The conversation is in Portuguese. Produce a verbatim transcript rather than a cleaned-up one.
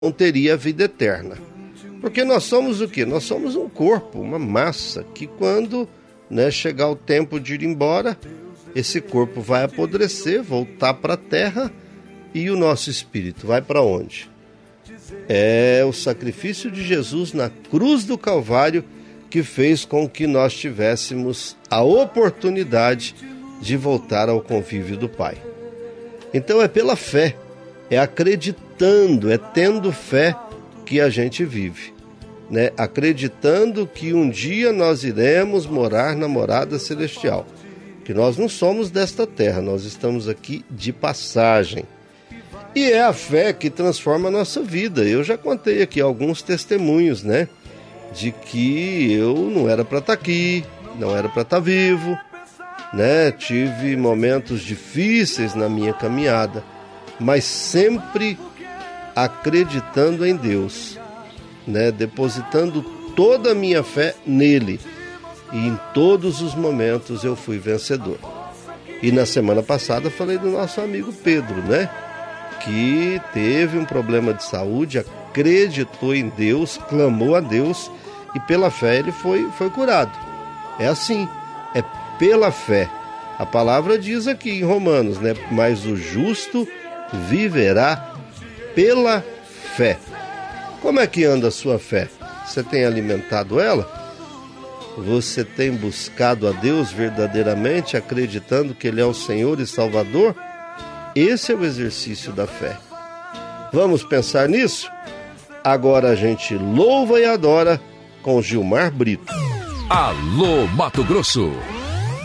não teria a vida eterna. Porque nós somos o quê? Nós somos um corpo, uma massa, que quando, né, chegar o tempo de ir embora, esse corpo vai apodrecer, voltar para a terra, e o nosso espírito vai para onde? É o sacrifício de Jesus na cruz do Calvário que fez com que nós tivéssemos a oportunidade de voltar ao convívio do Pai. Então é pela fé, é acreditando, é tendo fé que a gente vive, né? Acreditando que um dia nós iremos morar na morada celestial, que nós não somos desta terra, nós estamos aqui de passagem. E é a fé que transforma a nossa vida. Eu já contei aqui alguns testemunhos, né? De que eu não era para estar aqui, não era para estar vivo, né? Tive momentos difíceis na minha caminhada, mas sempre acreditando em Deus, né? Depositando toda a minha fé nele. E em todos os momentos eu fui vencedor. E na semana passada falei do nosso amigo Pedro, né? Que teve um problema de saúde, acreditou em Deus, clamou a Deus e pela fé ele foi, foi curado. É assim, é pela fé. A palavra diz aqui em Romanos, né? Mas o justo viverá pela fé. Como é que anda a sua fé? Você tem alimentado ela? Você tem buscado a Deus verdadeiramente, acreditando que Ele é o Senhor e Salvador? Esse é o exercício da fé. Vamos pensar nisso? Agora a gente louva e adora com Gilmar Brito. Alô, Mato Grosso!